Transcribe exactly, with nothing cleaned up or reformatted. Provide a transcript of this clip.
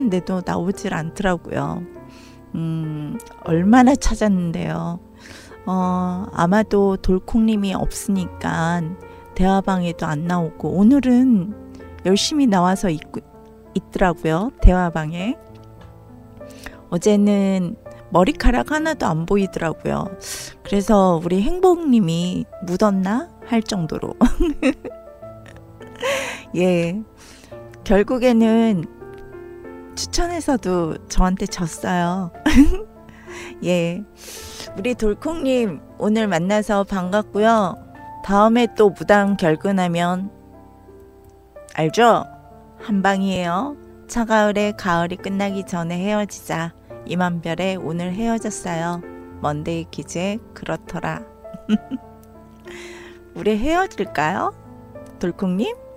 찾았는데도 나오질 않더라고요. 음, 얼마나 찾았는데요. 어, 아마도 돌콩님이 없으니까 대화방에도 안 나오고, 오늘은 열심히 나와서 있, 있더라고요. 대화방에. 어제는 머리카락 하나도 안 보이더라고요. 그래서 우리 행복님이 묻었나 할 정도로 예, 결국에는 추천해서도 저한테 졌어요. 예, 우리 돌콩님 오늘 만나서 반갑고요. 다음에 또 무당 결근하면 알죠? 한방이에요. 차가을에 가을이 끝나기 전에 헤어지자. 이만별의 오늘 헤어졌어요. 먼데이 키즈의 그렇더라. 우리 헤어질까요? 돌콩님?